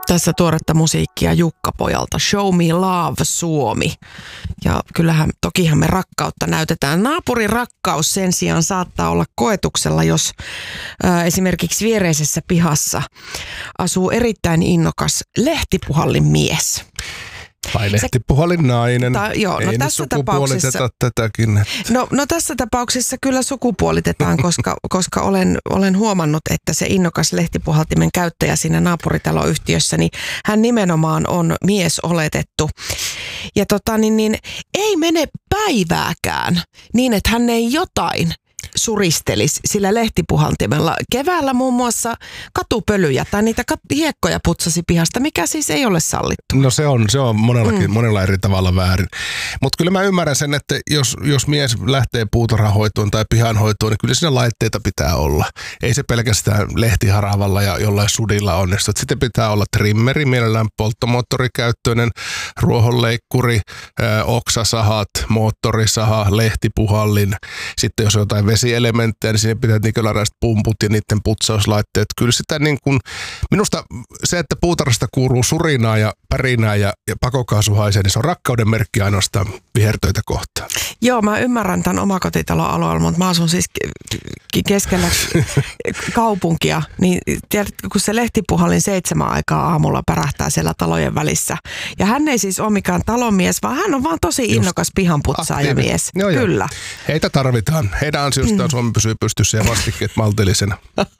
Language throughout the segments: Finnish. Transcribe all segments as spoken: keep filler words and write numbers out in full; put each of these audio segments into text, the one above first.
Tässä tuoretta musiikkia Jukka-pojalta. Show me love Suomi. Ja kyllähän, tokihan me rakkautta näytetään. Naapurin rakkaus sen sijaan saattaa olla koetuksella, jos ää, esimerkiksi viereisessä pihassa asuu erittäin innokas lehtipuhallin mies. Tai lehtipuhallin nainen. Ta, joo, no ei tässä tapauksessa, tätäkin. No, no tässä tapauksessa kyllä sukupuolitetaan, koska, koska olen, olen huomannut, että se innokas lehtipuhaltimen käyttäjä siinä naapuritaloyhtiössä, niin hän nimenomaan on mies oletettu. Ja tota niin, niin ei mene päivääkään niin, että hän ei jotain suristelisi sillä lehtipuhaltimella. Keväällä muun muassa katupölyjä tai niitä kat- hiekkoja putsasi pihasta, mikä siis ei ole sallittu. No se on, se on monellakin, mm. monella eri tavalla väärin. Mutta kyllä mä ymmärrän sen, että jos, jos mies lähtee puutarhahoitoon tai pihanhoitoon, niin kyllä siinä laitteita pitää olla. Ei se pelkästään lehtiharavalla ja jollain sudilla onnistu. Sitten pitää olla trimmeri, mielellään polttomoottorikäyttöinen, ruohonleikkuri, ö, oksasahat, moottorisaha, lehtipuhallin. Sitten jos on jotain vesielementtejä, niin siinä pitää niköläräiset pumput ja niiden putsauslaitteet. Kyllä sitä niin kuin, minusta se, että puutarhasta kuuluu surinaa ja pärinää ja, ja pakokaasu haisee, niin se on rakkauden merkki ainoastaan vihertöitä kohtaan. Joo, mä ymmärrän tämän omakotitalon alueella, mutta mä asun siis keskellä kaupunkia, niin tiedätkö, kun se lehtipuhallin seitsemän aikaa aamulla pärähtää siellä talojen välissä. Ja hän ei siis ole mikään talonmies, vaan hän on vaan tosi innokas pihanputsaajamies. Joo, joo. Kyllä. Heitä tarvitaan. Heidän ansiostaan mm. Suomi pysyy pystyssä ja vastikkeet maltillisena.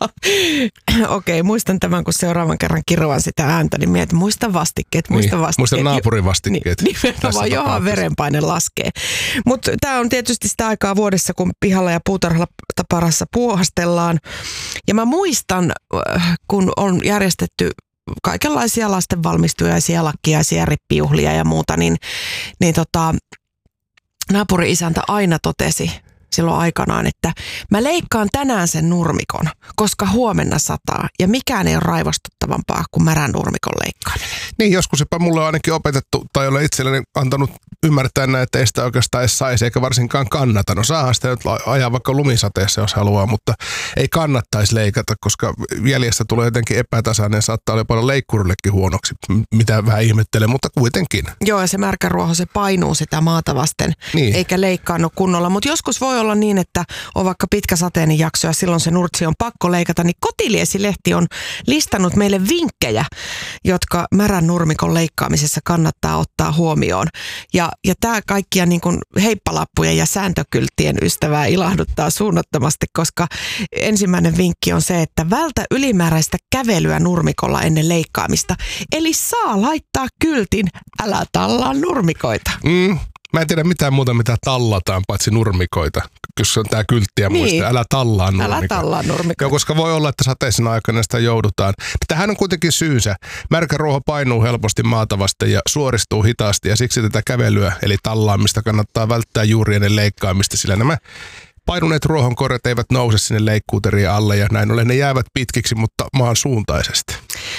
Okei, okay, muistan tämän, kun seuraavan kerran kiroan sitä ääntä, niin mietin, muista vastikkeet, muista niin, vastikkeet. Muista naapurin vastikkeet. Niin, nimenomaan, johon verenpaine laskee. Mutta tämä on tietysti sitä aikaa vuodessa, kun pihalla ja puutarhaparassa puuhastellaan. Ja mä muistan, kun on järjestetty kaikenlaisia lasten valmistujaisia, lakkiaisia, rippijuhlia ja muuta, niin, niin tota, naapuri-isäntä aina totesi silloin aikanaan, että mä leikkaan tänään sen nurmikon, koska huomenna sataa ja mikään ei ole raivostuttavampaa kuin märän nurmikon leikkaaminen. Niin, joskus jopa mulle on ainakin opetettu tai ole itselleni antanut ymmärtää näin, että ei sitä oikeastaan edes saisi eikä varsinkaan kannata. No saahan sitä nyt ajaa vaikka lumisateessa, jos haluaa, mutta ei kannattaisi leikata, koska jäljestä tulee jotenkin epätasainen ja saattaa olla paljon leikkurillekin huonoksi, mitä vähän ihmettelen, mutta kuitenkin. Joo, ja se märkäruoho, se painuu sitä maata vasten, niin, eikä leikkaannu kunnolla, mutta joskus voi olla niin, että on vaikka pitkä sateinen jakso ja silloin se nurtsi on pakko leikata, niin Kotiliesi-lehti on listannut meille vinkkejä, jotka märän nurmikon leikkaamisessa kannattaa ottaa huomioon. Ja, ja tämä kaikkia niin kuin heippalappujen ja sääntökylttien ystävää ilahduttaa suunnattomasti, koska ensimmäinen vinkki on se, että vältä ylimääräistä kävelyä nurmikolla ennen leikkaamista. Eli saa laittaa kyltin, älä tallaa nurmikoita. Mm. Mä en tiedä mitään muuta, mitä tallataan, paitsi nurmikoita. Jos on tää kylttiä niin, muista, älä tallaa nurmikoita. Älä tallaa nurmikoita. Joo, koska voi olla, että sateisen aikana sitä joudutaan. Tähän on kuitenkin syynsä. Märkä ruoho painuu helposti maata vasten ja suoristuu hitaasti. Ja siksi tätä kävelyä, eli tallaamista, kannattaa välttää juuri ennen leikkaamista, sillä nämä painuneet ruohonkorret eivät nouse sinne leikkuuterien alle. Ja näin ollen ne jäävät pitkiksi, mutta maan suuntaisesti.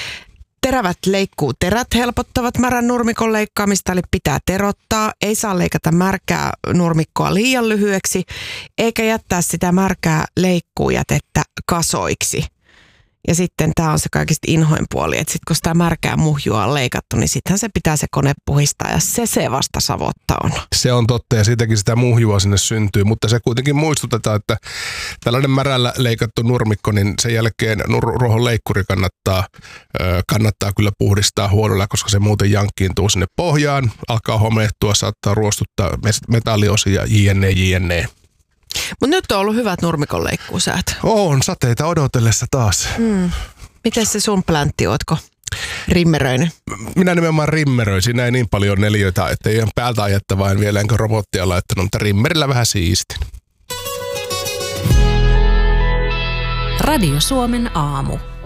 Terävät leikkuuterät helpottavat märän nurmikon leikkaamista, eli pitää terottaa. Ei saa leikata märkää nurmikkoa liian lyhyeksi, eikä jättää sitä märkää leikkuujätettä kasoiksi. Ja sitten tämä on se kaikista inhoin puoli, että sitten kun sitä märkää muhjua on leikattu, niin sittenhän se pitää se kone puhistaa ja se se vasta savotta on. Se on totta ja siitäkin sitä muhjua sinne syntyy, mutta se kuitenkin muistutetaan, että tällainen märällä leikattu nurmikko, niin sen jälkeen nur- ruohon leikkuri kannattaa, ö, kannattaa kyllä puhdistaa huolella, koska se muuten jankkiintuu sinne pohjaan, alkaa homehtua, saattaa ruostuttaa metalliosia, jne, jne. Mutta nyt on ollut hyvät nurmikon leikkuusäät. On, sateita odotellessa taas. Mm. Miten se sun pläntti, ootko rimmeröinen? Minä nimenomaan rimmeröin. Siinä ei niin paljon neliöitä, ettei ihan päältä ajettavaa en vielä enkä robottia laittanut, mutta rimmerillä vähän siistin. Radio Suomen aamu.